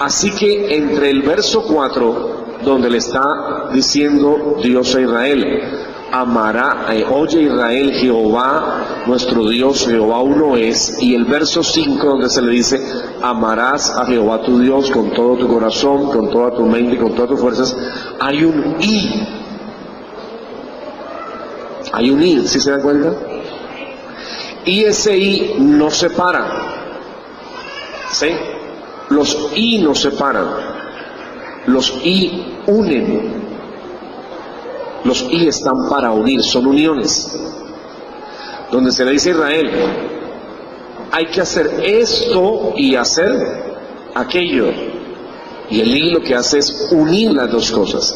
Así que entre el verso 4, donde le está diciendo Dios a Israel, amará, oye Israel, Jehová nuestro Dios, Jehová uno es, y el verso 5 donde se le dice, amarás a Jehová tu Dios con todo tu corazón, con toda tu mente y con todas tus fuerzas, hay un y. Hay un y, ¿sí se dan cuenta? Y ese y no se para, ¿sí? Los y no se paran, los y unen, los y están para unir, son uniones, donde se le dice a Israel, hay que hacer esto y hacer aquello, y el y lo que hace es unir las dos cosas.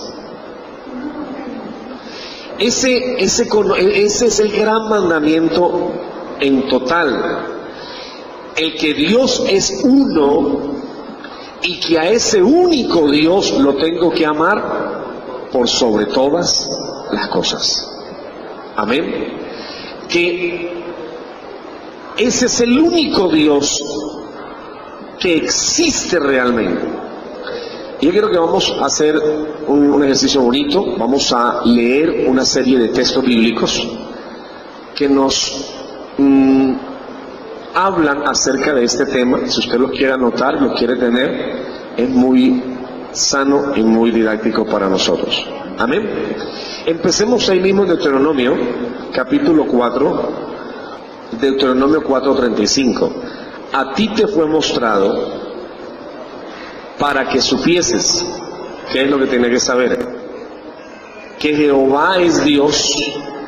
Ese es el gran mandamiento en total, el que Dios es uno y que a ese único Dios lo tengo que amar por sobre todas las cosas. Amén. Que ese es el único Dios que existe realmente. Y yo quiero que vamos a hacer un ejercicio bonito. Vamos a leer una serie de textos bíblicos que nos hablan acerca de este tema. Si usted lo quiere anotar, lo quiere tener, es muy sano y muy didáctico para nosotros. Amén. Empecemos ahí mismo en Deuteronomio, capítulo 4, Deuteronomio 4:35. A ti te fue mostrado para que supieses, ¿qué es lo que tiene que saber? Que Jehová es Dios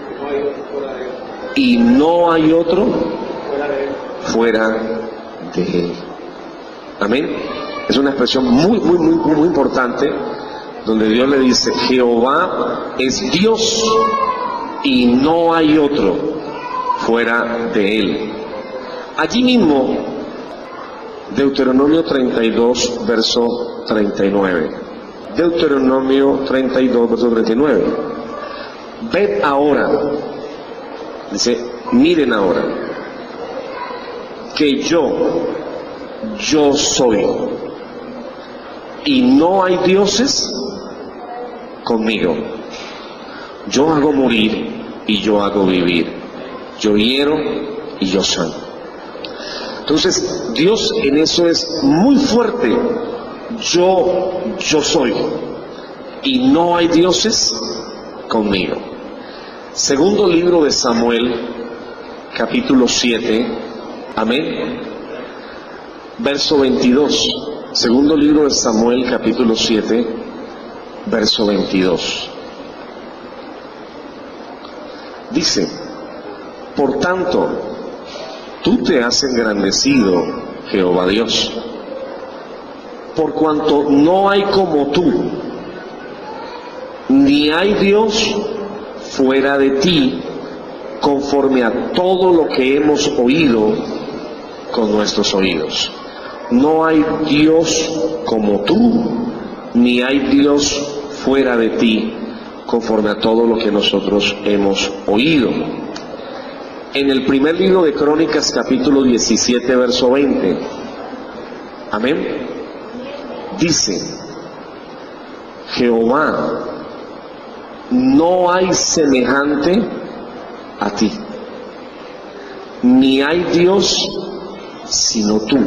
y no hay otro fuera de Él. Amén. Es una expresión muy importante, donde Dios le dice, Jehová es Dios y no hay otro fuera de Él. Allí mismo, Deuteronomio 32, verso 39. Deuteronomio 32, verso 39. Ved ahora, dice, miren ahora, que yo soy, y no hay dioses conmigo. Yo hago morir y yo hago vivir. Yo hiero y yo sano. Entonces, Dios en eso es muy fuerte. Yo soy, y no hay dioses conmigo. Segundo libro de Samuel, capítulo 7, amén, verso 22. Segundo libro de Samuel, capítulo 7, verso 22. Dice, por tanto, tú te has engrandecido, Jehová Dios, por cuanto no hay como tú, ni hay Dios fuera de ti, conforme a todo lo que hemos oído con nuestros oídos. No hay Dios como tú, ni hay Dios fuera de ti, conforme a todo lo que nosotros hemos oído. En el primer libro de Crónicas, capítulo 17, verso 20, amén, dice, Jehová, no hay semejante a ti, ni hay Dios sino tú,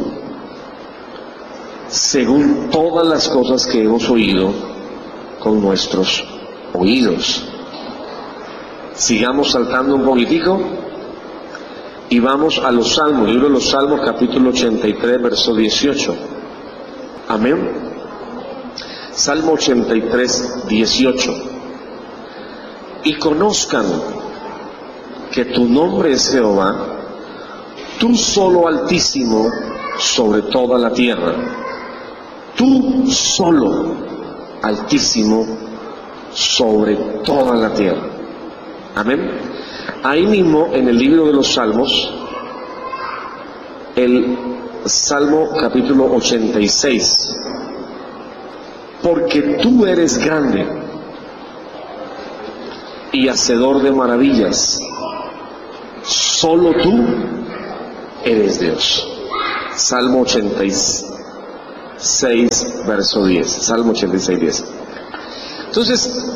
según todas las cosas que hemos oído con nuestros oídos. Sigamos saltando un poquitico y vamos a los Salmos, libro de los Salmos, capítulo 83, verso 18. Amén. Salmo 83, 18. Y conozcan que tu nombre es Jehová, tú solo Altísimo sobre toda la tierra. Tú solo Altísimo sobre toda la tierra. Amén. Ahí mismo en el libro de los Salmos, el Salmo capítulo 86, porque tú eres grande y hacedor de maravillas, solo tú eres Dios. Salmo 86, 6, verso 10. Salmo 86, 10. Entonces,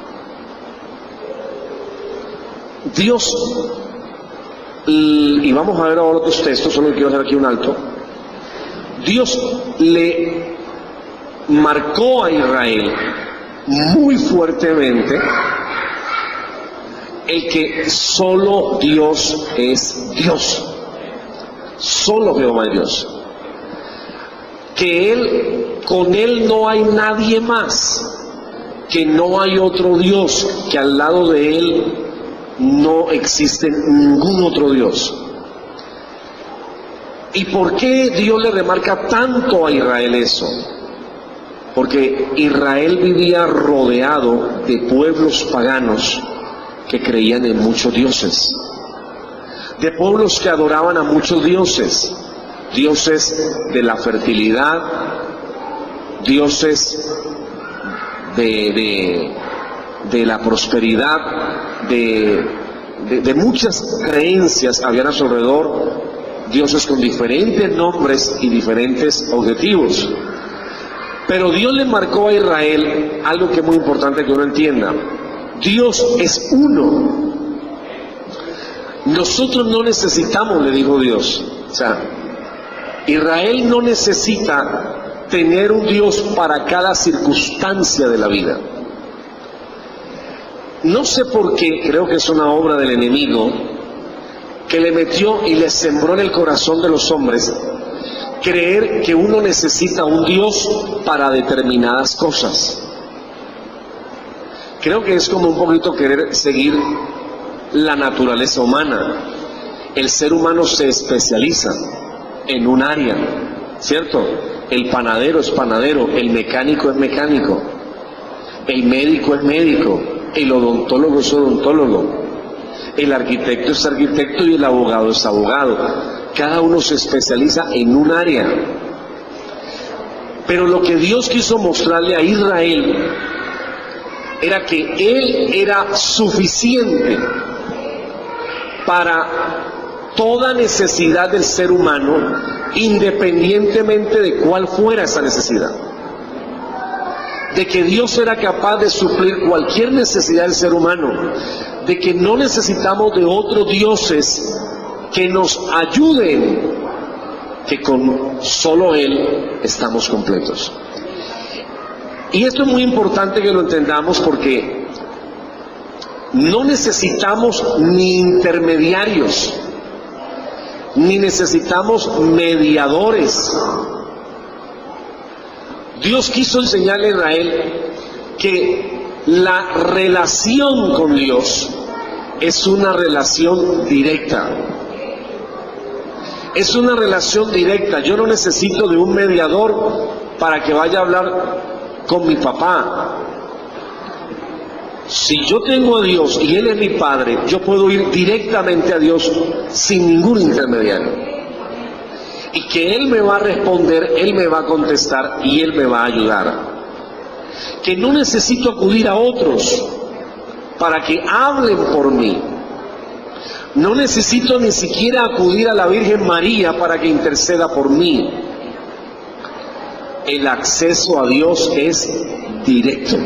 Dios, y vamos a ver ahora otros textos, solo quiero hacer aquí un alto. Dios le marcó a Israel muy fuertemente el que solo Dios es Dios, solo Jehová es Dios, que con Él no hay nadie más, que no hay otro Dios, que al lado de Él no existe ningún otro Dios. ¿Y por qué Dios le remarca tanto a Israel eso? Porque Israel vivía rodeado de pueblos paganos que creían en muchos dioses, de pueblos que adoraban a muchos dioses, dioses de la fertilidad, dioses de la prosperidad, de muchas creencias habían a su alrededor, dioses con diferentes nombres y diferentes objetivos. Pero Dios le marcó a Israel algo que es muy importante que uno entienda: Dios es uno. Nosotros no necesitamos, le dijo Dios, o sea, Israel no necesita tener un Dios para cada circunstancia de la vida. No sé por qué, creo que es una obra del enemigo que le metió y le sembró en el corazón de los hombres creer que uno necesita un Dios para determinadas cosas. Creo que es como un poquito querer seguir la naturaleza humana. El ser humano se especializa en un área, ¿cierto? El panadero es panadero, el mecánico es mecánico, el médico es médico, el odontólogo es odontólogo, el arquitecto es arquitecto y el abogado es abogado. Cada uno se especializa en un área. Pero lo que Dios quiso mostrarle a Israel era que Él era suficiente para toda necesidad del ser humano, independientemente de cuál fuera esa necesidad. De que Dios era capaz de suplir cualquier necesidad del ser humano, de que no necesitamos de otros dioses que nos ayuden, que con solo Él estamos completos. Y esto es muy importante que lo entendamos, porque no necesitamos ni intermediarios, ni necesitamos mediadores. Dios quiso enseñarle a Israel que la relación con Dios es una relación directa. Es una relación directa. Yo no necesito de un mediador para que vaya a hablar con mi papá. Si yo tengo a Dios y Él es mi Padre, yo puedo ir directamente a Dios sin ningún intermediario. Y que Él me va a responder, Él me va a contestar y Él me va a ayudar. Que no necesito acudir a otros para que hablen por mí. No necesito ni siquiera acudir a la Virgen María para que interceda por mí. El acceso a Dios es directo.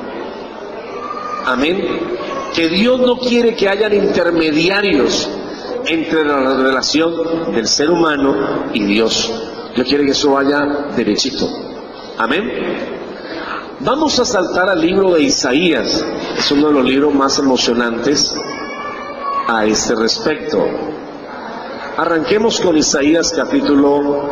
Amén. Que Dios no quiere que hayan intermediarios entre la relación del ser humano y Dios. Dios quiere que eso vaya derechito. Amén. Vamos a saltar al libro de Isaías. Es uno de los libros más emocionantes a este respecto. Arranquemos con Isaías capítulo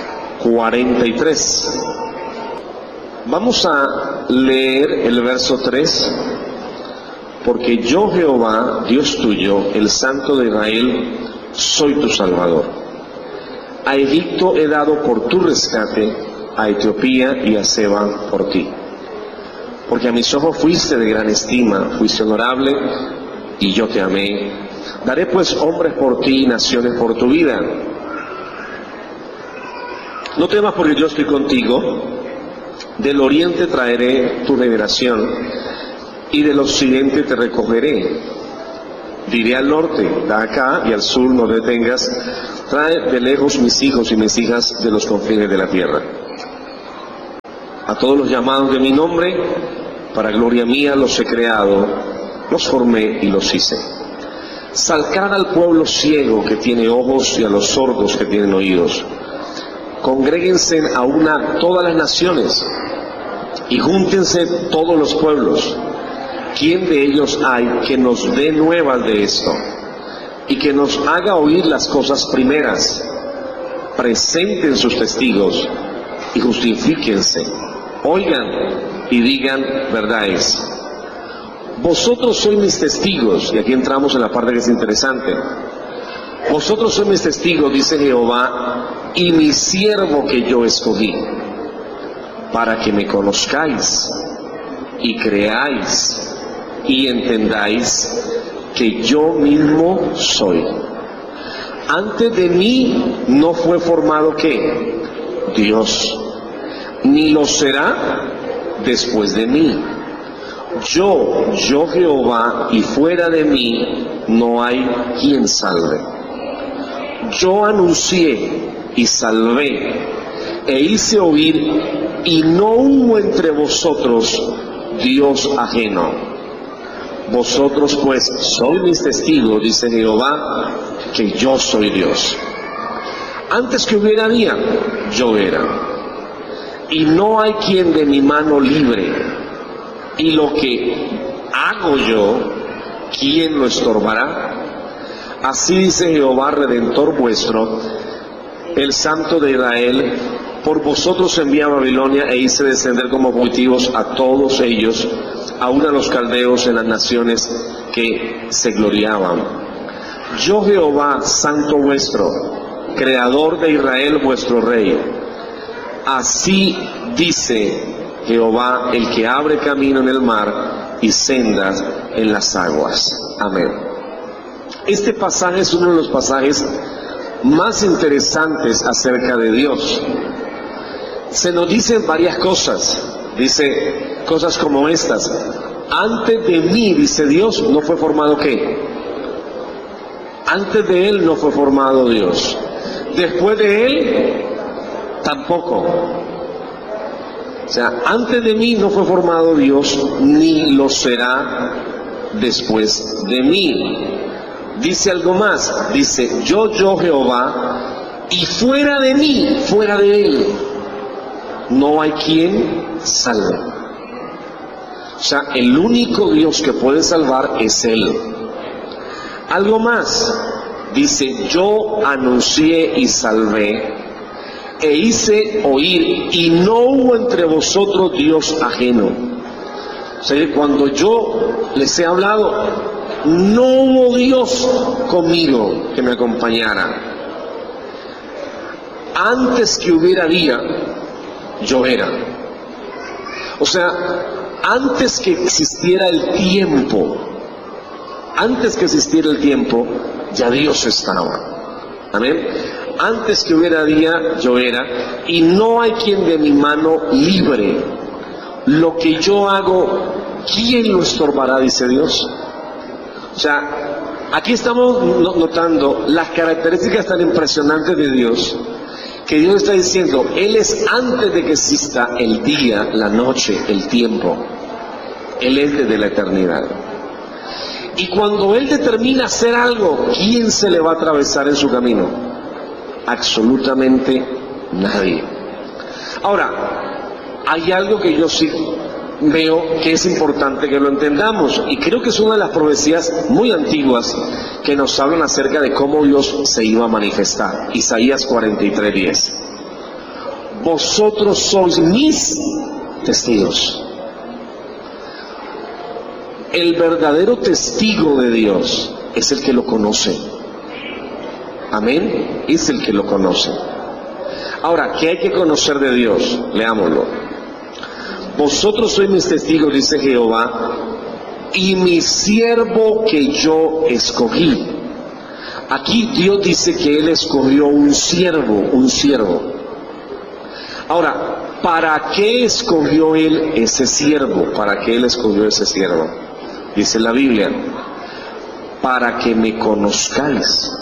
43. Vamos a leer el verso 3. Porque yo, Jehová, Dios tuyo, el Santo de Israel, soy tu Salvador. A Egipto he dado por tu rescate, a Etiopía y a Seba por ti. Porque a mis ojos fuiste de gran estima, fuiste honorable, y yo te amé. Daré pues hombres por ti y naciones por tu vida. No temas, porque yo estoy contigo. Del oriente traeré tu liberación, y del occidente te recogeré. Diré al norte, da acá, y al sur no detengas. Trae de lejos mis hijos y mis hijas de los confines de la tierra. A todos los llamados de mi nombre, para gloria mía los he creado, los formé y los hice. Sacad al pueblo ciego que tiene ojos y a los sordos que tienen oídos. Congréguense a una todas las naciones y júntense todos los pueblos. ¿Quién de ellos hay que nos dé nuevas de esto y que nos haga oír las cosas primeras? Presenten sus testigos y justifíquense. Oigan y digan verdad es. Vosotros sois mis testigos, y aquí entramos en la parte que es interesante. Vosotros sois mis testigos, dice Jehová, y mi siervo que yo escogí, para que me conozcáis y creáis y entendáis que yo mismo soy. Antes de mí no fue formado ¿qué? Dios, ni lo será después de mí. Yo Jehová, y fuera de mí no hay quien salve. Yo anuncié y salvé, e hice oír, y no hubo entre vosotros Dios ajeno. Vosotros pues sois mis testigos, dice Jehová, que yo soy Dios. Antes que hubiera día, yo era, y no hay quien de mi mano libre. Y lo que hago yo, ¿quién lo estorbará? Así dice Jehová, Redentor vuestro, el Santo de Israel: por vosotros envié a Babilonia e hice descender como cautivos a todos ellos, aun a los caldeos en las naciones que se gloriaban. Yo Jehová, Santo vuestro, Creador de Israel vuestro Rey. Así dice Jehová, el que abre camino en el mar y sendas en las aguas. Amén. Este pasaje es uno de los pasajes más interesantes acerca de Dios. Se nos dicen varias cosas. Dice cosas como estas: antes de mí, dice Dios, no fue formado ¿qué? Antes de Él no fue formado Dios. Después de Él, tampoco. O sea, antes de mí no fue formado Dios, ni lo será después de mí. Dice algo más, dice, yo Jehová, y fuera de mí, fuera de Él, no hay quien salve. O sea, el único Dios que puede salvar es Él. Algo más, dice, yo anuncié y salvé, e hice oír, y no hubo entre vosotros Dios ajeno. O sea, que cuando yo les he hablado, no hubo Dios conmigo que me acompañara. Antes que hubiera día, yo era. O sea, antes que existiera el tiempo, ya Dios estaba. Amén. Antes que hubiera día, yo era, y no hay quien de mi mano libre. Lo que yo hago, ¿quién lo estorbará? Dice Dios. O sea, aquí estamos notando las características tan impresionantes de Dios, que Dios está diciendo, Él es antes de que exista el día, la noche, el tiempo. Él es desde la eternidad. Y cuando Él determina hacer algo, ¿quién se le va a atravesar en su camino? Absolutamente nadie. Ahora, hay algo que yo sí veo que es importante que lo entendamos, y creo que es una de las profecías muy antiguas que nos hablan acerca de cómo Dios se iba a manifestar. Isaías 43:10. Vosotros sois mis testigos. El verdadero testigo de Dios es el que lo conoce. Amén. Es el que lo conoce. Ahora, ¿qué hay que conocer de Dios? Leámoslo. Vosotros sois mis testigos, dice Jehová, y mi siervo que yo escogí. Aquí Dios dice que Él escogió un siervo. Ahora, ¿para qué escogió Él ese siervo? ¿Para qué Él escogió ese siervo? Dice la Biblia, para que me conozcáis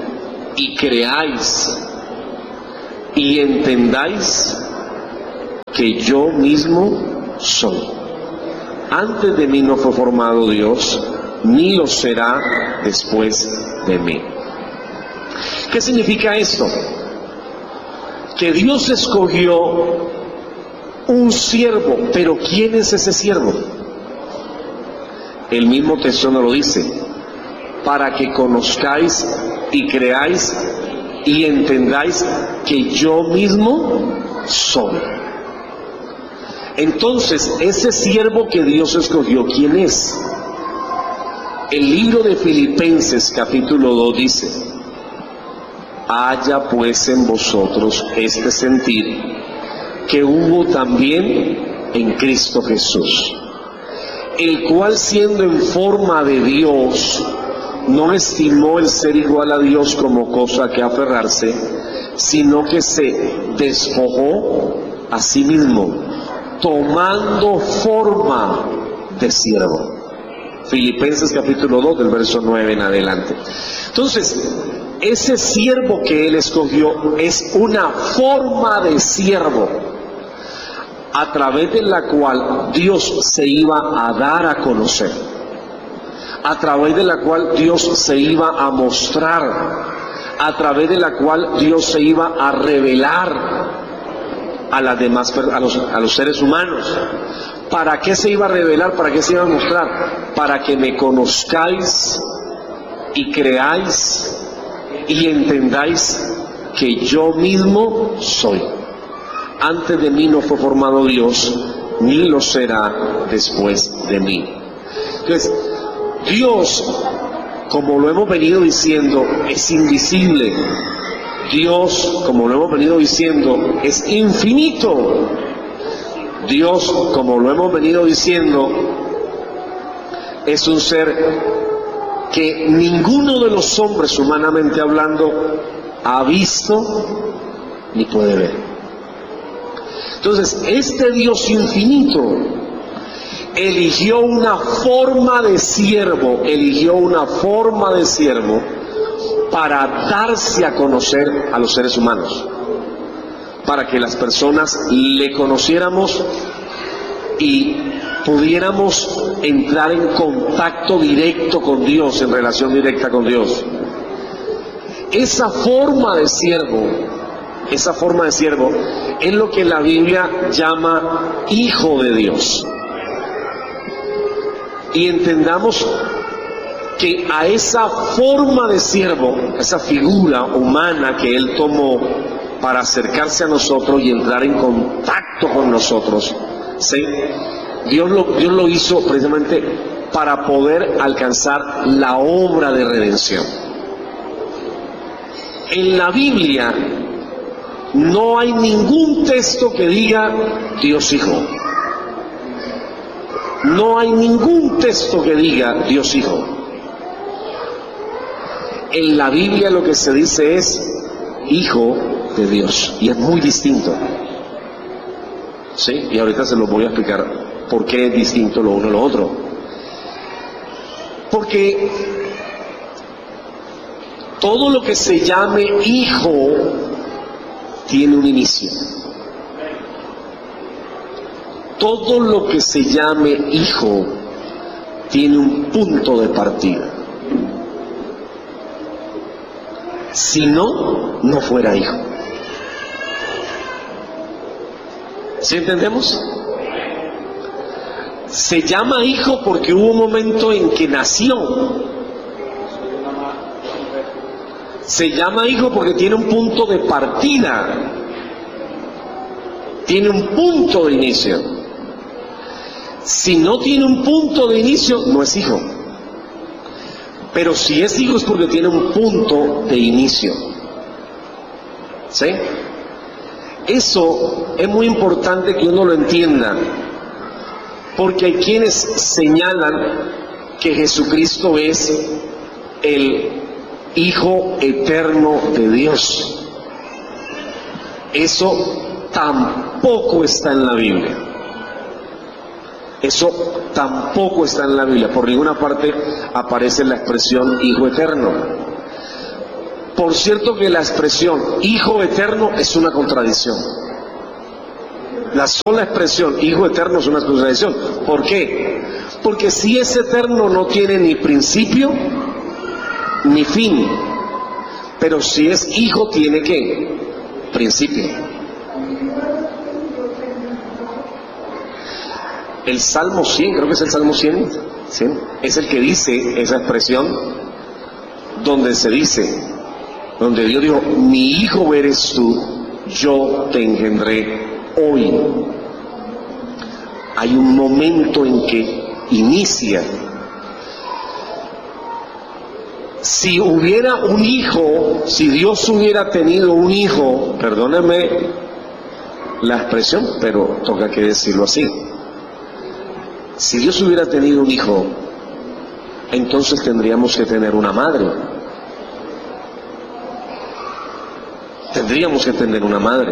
y creáis y entendáis que yo mismo soy. Antes de mí no fue formado Dios, ni lo será después de mí. ¿Qué significa esto? Que Dios escogió un siervo, pero ¿quién es ese siervo? El mismo texto nos lo dice: para que conozcáis y creáis y entendáis que yo mismo soy. Entonces, ese siervo que Dios escogió, ¿quién es? El libro de Filipenses capítulo 2 dice: haya pues en vosotros este sentir que hubo también en Cristo Jesús, el cual siendo en forma de Dios, no estimó el ser igual a Dios como cosa que aferrarse, sino que se despojó a sí mismo, tomando forma de siervo. Filipenses capítulo 2 del verso 9 en adelante. Entonces, ese siervo que él escogió es una forma de siervo, a través de la cual Dios se iba a dar a conocer, a través de la cual Dios se iba a mostrar, a través de la cual Dios se iba a revelar a las demás, a los seres humanos. ¿Para qué se iba a revelar? ¿Para qué se iba a mostrar? Para que me conozcáis y creáis y entendáis que yo mismo soy. Antes de mí no fue formado Dios, ni lo será después de mí. Entonces, Dios, como lo hemos venido diciendo, es invisible. Dios, como lo hemos venido diciendo, es infinito. Dios, como lo hemos venido diciendo, es un ser que ninguno de los hombres, humanamente hablando, ha visto ni puede ver. Entonces, este Dios infinito eligió una forma de siervo, para darse a conocer a los seres humanos, para que las personas le conociéramos y pudiéramos entrar en contacto directo con Dios, en relación directa con Dios. Esa forma de siervo es lo que la Biblia llama Hijo de Dios. Y entendamos que a esa forma de siervo, esa figura humana que Él tomó para acercarse a nosotros y entrar en contacto con nosotros, ¿sí? Dios lo hizo precisamente para poder alcanzar la obra de redención. En la Biblia no hay ningún texto que diga Dios Hijo. No hay ningún texto que diga Dios Hijo. En la Biblia lo que se dice es Hijo de Dios, y es muy distinto. ¿Sí? Y ahorita se lo voy a explicar por qué es distinto lo uno a lo otro. Porque todo lo que se llame hijo tiene un inicio. Todo lo que se llame hijo tiene un punto de partida. Si no, no fuera hijo. ¿Sí entendemos? Se llama hijo porque hubo un momento en que nació. Se llama hijo porque tiene un punto de partida. Tiene un punto de inicio. Si no tiene un punto de inicio, no es hijo. Pero si es hijo es porque tiene un punto de inicio. ¿Sí? Eso es muy importante que uno lo entienda, porque hay quienes señalan que Jesucristo es el Hijo eterno de Dios. Eso tampoco está en la Biblia. Eso tampoco está en la Biblia. Por ninguna parte aparece la expresión Hijo eterno. Por cierto que la expresión Hijo eterno es una contradicción. La sola expresión Hijo eterno es una expresión. ¿Por qué? Porque si es eterno no tiene ni principio ni fin. Pero si es Hijo tiene ¿qué? Principio. El Salmo 100, creo que es el Salmo 100, es el que dice esa expresión, donde se dice, donde Dios dijo, mi hijo eres tú, yo te engendré hoy. Hay un momento en que inicia. Si hubiera un hijo, si Dios hubiera tenido un hijo, perdóname la expresión, pero toca que decirlo así. Si Dios hubiera tenido un hijo, entonces tendríamos que tener una madre. Tendríamos que tener una madre.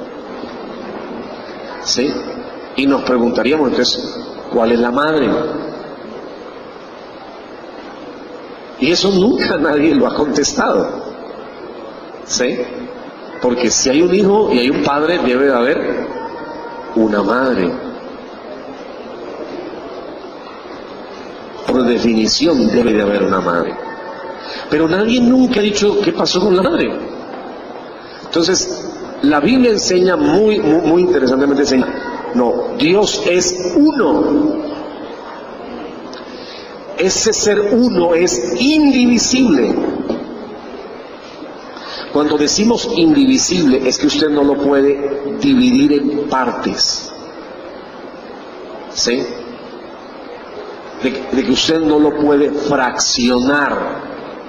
¿Sí? Y nos preguntaríamos entonces, ¿cuál es la madre? Y eso nunca nadie lo ha contestado. ¿Sí? Porque si hay un hijo y hay un padre, debe de haber una madre. Por definición debe de haber una madre. Pero nadie nunca ha dicho qué pasó con la madre. Entonces, la Biblia enseña muy interesantemente, enseña, no, Dios es uno. Ese ser uno es indivisible. Cuando decimos indivisible es que usted no lo puede dividir en partes. ¿Sí? De que usted no lo puede fraccionar.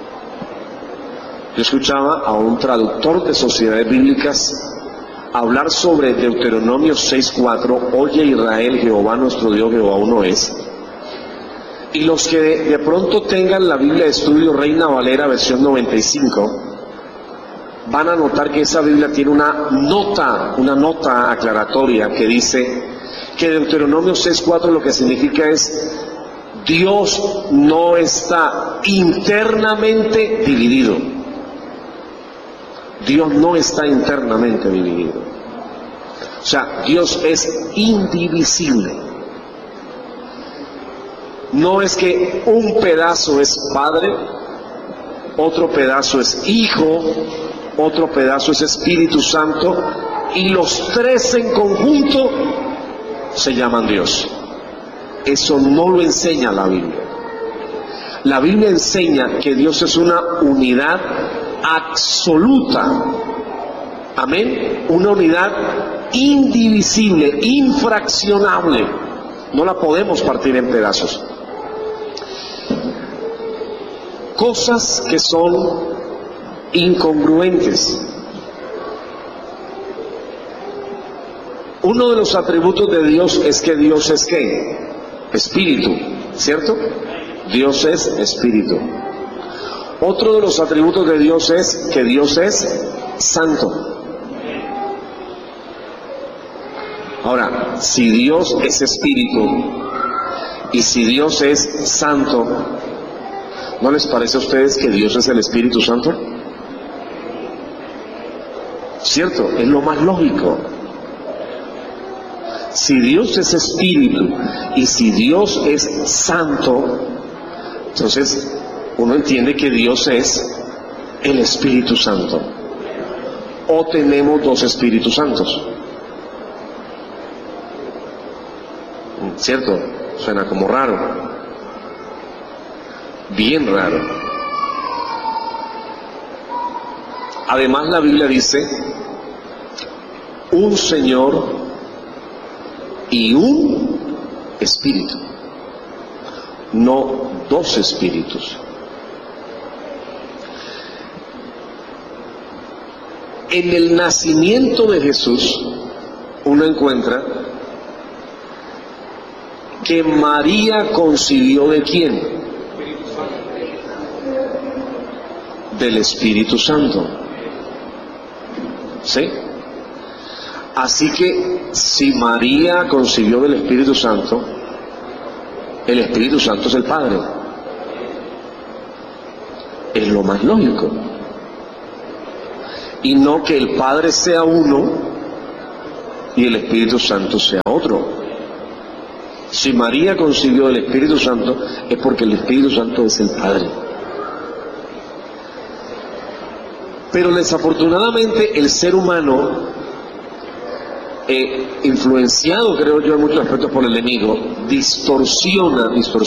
Yo escuchaba a un traductor de sociedades bíblicas hablar sobre Deuteronomio 6:4, oye Israel, Jehová nuestro Dios, Jehová uno es. Y los que de pronto tengan la Biblia de estudio Reina Valera versión 95, van a notar que esa Biblia tiene una nota aclaratoria que dice que Deuteronomio 6:4 lo que significa es Dios no está internamente dividido. Dios no está internamente dividido. O sea, Dios es indivisible. No es que un pedazo es Padre, otro pedazo es Hijo, otro pedazo es Espíritu Santo, y los tres en conjunto se llaman Dios. Eso no lo enseña la Biblia. La Biblia enseña que Dios es una unidad absoluta. Amén. Una unidad indivisible, infraccionable. No la podemos partir en pedazos. Cosas que son incongruentes. Uno de los atributos de Dios es que Dios es ¿qué? Espíritu, ¿cierto? Dios es espíritu. Otro de los atributos de Dios es que Dios es santo. Ahora, si Dios es espíritu y si Dios es santo, ¿no les parece a ustedes que Dios es el Espíritu Santo? ¿Cierto? Es lo más lógico. Si Dios es espíritu y si Dios es santo, entonces uno entiende que Dios es el Espíritu Santo. O tenemos dos Espíritus Santos. ¿Cierto? Suena como raro. Bien raro. Además la Biblia dice un Señor y un Espíritu, no dos espíritus. En el nacimiento de Jesús uno encuentra que María concibió ¿de quién? Del Espíritu Santo. ¿Sí? Así que si María concibió del Espíritu Santo, el Espíritu Santo es el Padre. Es lo más lógico. Y no que el Padre sea uno y el Espíritu Santo sea otro. Si María concibió el Espíritu Santo, es porque el Espíritu Santo es el Padre. Pero desafortunadamente el ser humano, influenciado creo yo en muchos aspectos por el enemigo, distorsiona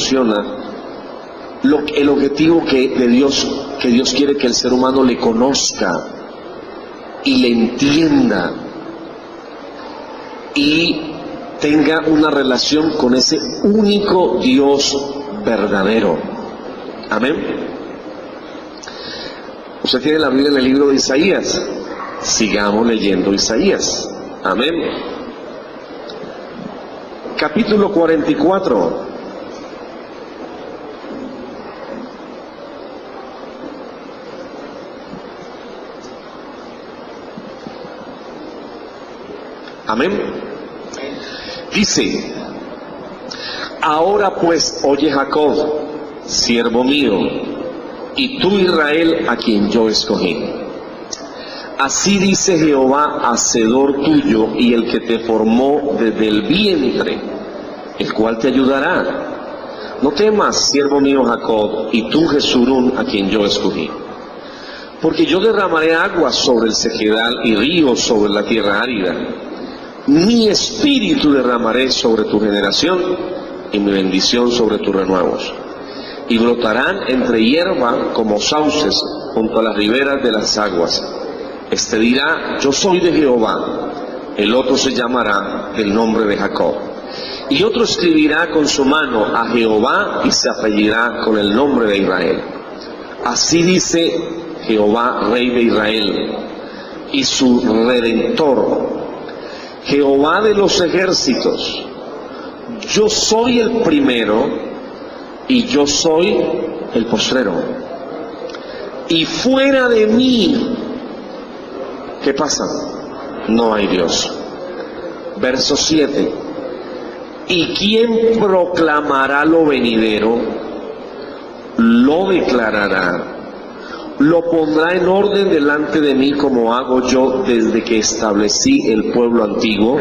el objetivo de Dios, que Dios quiere que el ser humano le conozca y le entienda y tenga una relación con ese único Dios verdadero. Amén. Usted tiene la Biblia en el libro de Isaías. Sigamos leyendo Isaías. Amén. Capítulo 44. Amén. Dice: ahora pues, oye Jacob, siervo mío, y tú Israel, a quien yo escogí. Así dice Jehová, hacedor tuyo y el que te formó desde el vientre, el cual te ayudará. No temas, siervo mío Jacob, y tú Jesurún, a quien yo escogí. Porque yo derramaré aguas sobre el sequedal y ríos sobre la tierra árida. Mi espíritu derramaré sobre tu generación y mi bendición sobre tus renuevos. Y brotarán entre hierba como sauces junto a las riberas de las aguas. Este dirá: yo soy de Jehová. El otro se llamará el nombre de Jacob. Y otro escribirá con su mano a Jehová y se apellidará con el nombre de Israel. Así dice Jehová, Rey de Israel, y su Redentor, Jehová de los ejércitos: yo soy el primero y yo soy el postrero. Y fuera de mí, ¿qué pasa? No hay Dios. Verso 7. ¿Y quién proclamará lo venidero? Lo declarará. Lo pondrá en orden delante de mí, como hago yo desde que establecí el pueblo antiguo.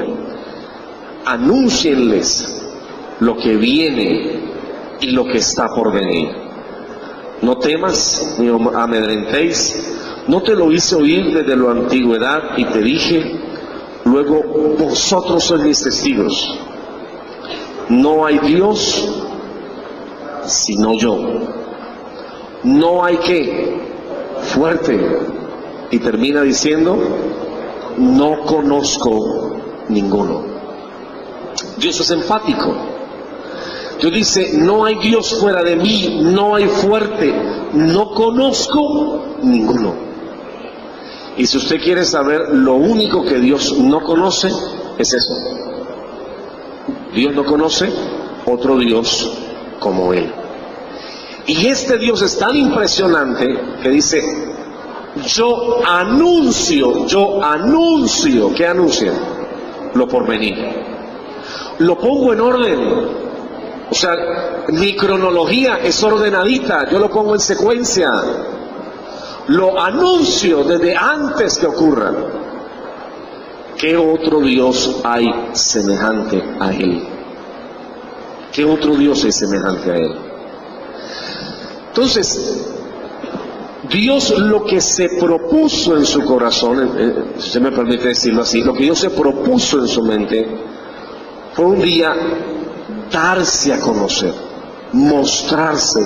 Anúncienles lo que viene y lo que está por venir. No temas ni amedrentéis. No te lo hice oír desde la antigüedad y te dije, luego vosotros sois mis testigos. No hay Dios sino yo. No hay ¿qué? Fuerte. Y termina diciendo: no conozco ninguno. Dios es enfático. Dios dice: no hay Dios fuera de mí, no hay fuerte, no conozco ninguno. Y si usted quiere saber lo único que Dios no conoce, es eso. Dios no conoce otro Dios como Él. Y este Dios es tan impresionante que dice: yo anuncio, ¿qué anuncia? Lo por venir. Lo pongo en orden. O sea, mi cronología es ordenadita, yo lo pongo en secuencia. Lo anuncio desde antes que ocurra. ¿Qué otro Dios hay semejante a Él? ¿Qué otro Dios es semejante a Él? Entonces, Dios lo que se propuso en su corazón, si usted me permite decirlo así, lo que Dios se propuso en su mente fue un día darse a conocer, mostrarse,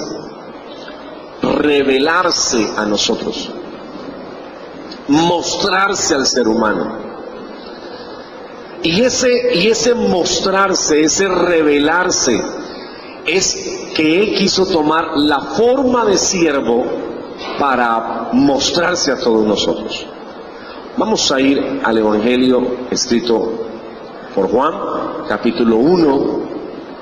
revelarse a nosotros, mostrarse al ser humano. Y ese mostrarse, ese revelarse, es que Él quiso tomar la forma de siervo para mostrarse a todos nosotros. Vamos a ir al Evangelio escrito por Juan, capítulo 1.